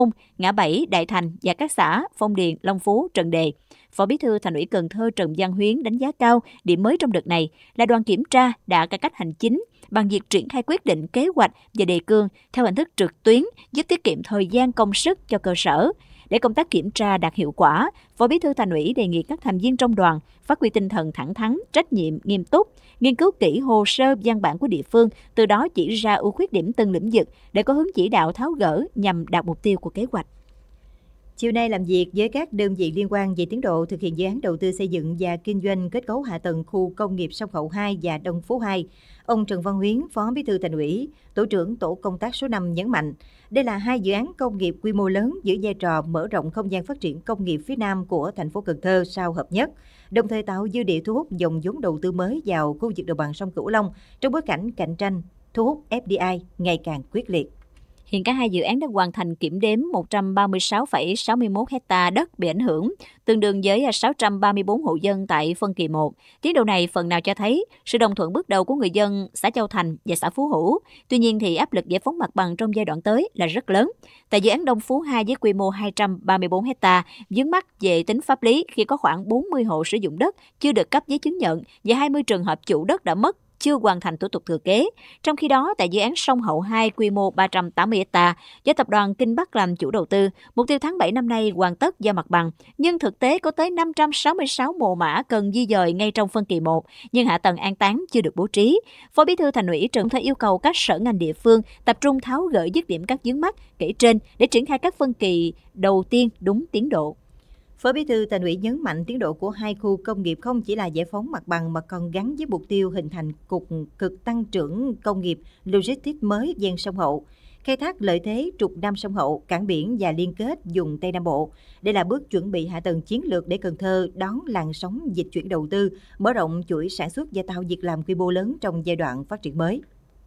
Ngã Bảy, Đại Thành và các xã Phong Điền, Long Phú, Trần Đề. Phó Bí thư Thành ủy Cần Thơ Trần Văn Huyến đánh giá cao điểm mới trong đợt này là đoàn kiểm tra đã cải cách hành chính bằng việc triển khai quyết định, kế hoạch và đề cương theo hình thức trực tuyến, giúp tiết kiệm thời gian, công sức cho cơ sở. Để công tác kiểm tra đạt hiệu quả, Phó Bí thư Thành ủy đề nghị các thành viên trong đoàn phát huy tinh thần thẳng thắn, trách nhiệm, nghiêm túc, nghiên cứu kỹ hồ sơ văn bản của địa phương, từ đó chỉ ra ưu khuyết điểm từng lĩnh vực để có hướng chỉ đạo tháo gỡ nhằm đạt mục tiêu của kế hoạch. Chiều nay làm việc với các đơn vị liên quan về tiến độ thực hiện dự án đầu tư xây dựng và kinh doanh kết cấu hạ tầng khu công nghiệp Sông Hậu 2 và Đông Phú 2, ông Trần Văn Huyến, Phó Bí thư Thành ủy, Tổ trưởng Tổ công tác số 5 nhấn mạnh, đây là hai dự án công nghiệp quy mô lớn giữ vai trò mở rộng không gian phát triển công nghiệp phía Nam của thành phố Cần Thơ sau hợp nhất, đồng thời tạo dư địa thu hút dòng vốn đầu tư mới vào khu vực đồng bằng sông Cửu Long trong bối cảnh cạnh tranh thu hút FDI ngày càng quyết liệt. Hiện cả hai dự án đã hoàn thành kiểm đếm 136,61 ha đất bị ảnh hưởng, tương đương với 634 hộ dân tại phân kỳ 1. Tiến độ này phần nào cho thấy sự đồng thuận bước đầu của người dân xã Châu Thành và xã Phú Hữu. Tuy nhiên thì áp lực giải phóng mặt bằng trong giai đoạn tới là rất lớn. Tại dự án Đông Phú 2 với quy mô 234 ha, vướng mắc về tính pháp lý khi có khoảng 40 hộ sử dụng đất chưa được cấp giấy chứng nhận và 20 trường hợp chủ đất đã mất, chưa hoàn thành thủ tục thừa kế. Trong khi đó, tại dự án Sông Hậu 2 quy mô 380 ha, do tập đoàn Kinh Bắc làm chủ đầu tư, mục tiêu tháng 7 năm nay hoàn tất giao mặt bằng, nhưng thực tế có tới 566 mồ mả cần di dời ngay trong phân kỳ 1, nhưng hạ tầng an táng chưa được bố trí. Phó Bí thư Thành ủy Trần Thơ yêu cầu các sở ngành địa phương tập trung tháo gỡ dứt điểm các vướng mắc kể trên để triển khai các phân kỳ đầu tiên đúng tiến độ. Phó Bí thư Thành ủy nhấn mạnh tiến độ của hai khu công nghiệp không chỉ là giải phóng mặt bằng mà còn gắn với mục tiêu hình thành cục cực tăng trưởng công nghiệp logistics mới ven sông Hậu, khai thác lợi thế trục Nam sông Hậu, cảng biển và liên kết vùng Tây Nam Bộ. Đây là bước chuẩn bị hạ tầng chiến lược để Cần Thơ đón làn sóng dịch chuyển đầu tư, mở rộng chuỗi sản xuất và tạo việc làm quy mô lớn trong giai đoạn phát triển mới.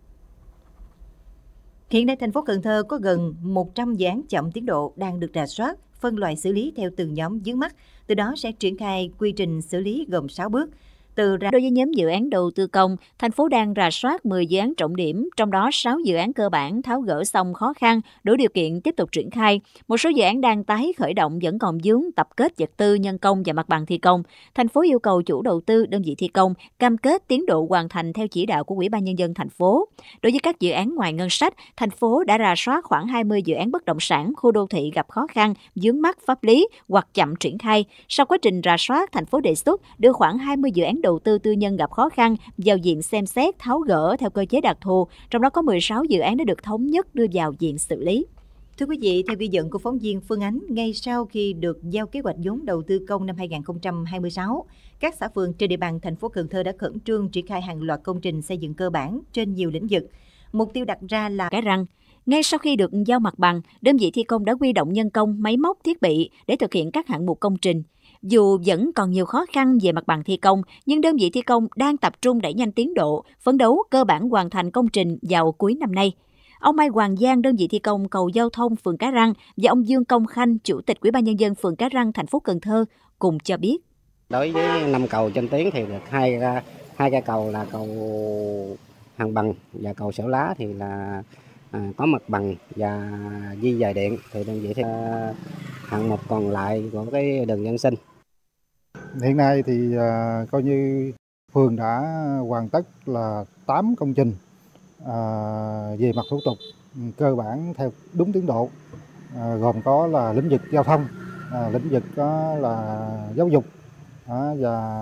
Hiện nay, thành phố Cần Thơ có gần 100 dự án chậm tiến độ đang được rà soát, phân loại xử lý theo từng nhóm vướng mắc, từ đó sẽ triển khai quy trình xử lý gồm 6 bước. Đối với nhóm dự án đầu tư công, thành phố đang rà soát 10 dự án trọng điểm, trong đó 6 dự án cơ bản tháo gỡ xong khó khăn, đủ điều kiện tiếp tục triển khai. Một số dự án đang tái khởi động vẫn còn vướng tập kết vật tư, nhân công và mặt bằng thi công. Thành phố yêu cầu chủ đầu tư, đơn vị thi công cam kết tiến độ hoàn thành theo chỉ đạo của Ủy ban Nhân dân thành phố. Đối với các dự án ngoài ngân sách, thành phố đã rà soát khoảng 20 dự án bất động sản, khu đô thị gặp khó khăn, vướng mắc pháp lý hoặc chậm triển khai. Sau quá trình rà soát, thành phố đề xuất đưa khoảng 20 dự án đầu tư tư nhân gặp khó khăn vào diện xem xét tháo gỡ theo cơ chế đặc thù, trong đó có 16 dự án đã được thống nhất đưa vào diện xử lý. Thưa quý vị, theo ghi nhận của phóng viên Phương Ánh, ngay sau khi được giao kế hoạch vốn đầu tư công năm 2026, các xã phường trên địa bàn thành phố Cần Thơ đã khẩn trương triển khai hàng loạt công trình xây dựng cơ bản trên nhiều lĩnh vực. Mục tiêu đặt ra là Cái răng. Ngay sau khi được giao mặt bằng, đơn vị thi công đã huy động nhân công, máy móc, thiết bị để thực hiện các hạng mục công trình. Dù vẫn còn nhiều khó khăn về mặt bằng thi công, nhưng đơn vị thi công đang tập trung đẩy nhanh tiến độ, phấn đấu cơ bản hoàn thành công trình vào cuối năm nay. Ông Mai Hoàng Giang, đơn vị thi công cầu giao thông phường Cái Răng, và ông Dương Công Khanh, Chủ tịch Ủy ban Nhân dân phường Cái Răng, thành phố Cần Thơ cùng cho biết. Đối với 5 cầu trên tuyến thì được hai cây cầu là cầu Hàng Bằng và cầu Xẻo Lá thì là có mặt bằng và di dời điện, thì đơn vị hạng mục còn lại của cái đường dân sinh. Hiện nay thì coi như phường đã hoàn tất là 8 công trình về mặt thủ tục cơ bản theo đúng tiến độ, gồm có là lĩnh vực giao thông, lĩnh vực có là giáo dục và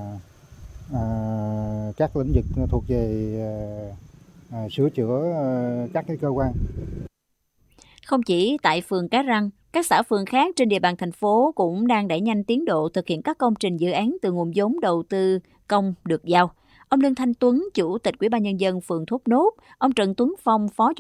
các lĩnh vực thuộc về sửa chữa các cái cơ quan. Không chỉ tại phường Cái Răng, các xã phường khác trên địa bàn thành phố cũng đang đẩy nhanh tiến độ thực hiện các công trình dự án từ nguồn vốn đầu tư công được giao. Ông Lương Thanh Tuấn, Chủ tịch Ủy ban Nhân dân phường Thốt Nốt, ông Trần Tuấn Phong, Phó Chủ